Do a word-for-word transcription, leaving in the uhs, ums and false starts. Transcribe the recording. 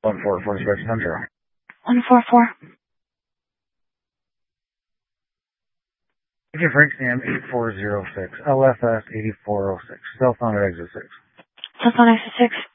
One four four six ten zero. One four four. Agent Frank Sam eight four zero six. L F S eighty four oh six. Cell phone at exit six. Cell phone exit six.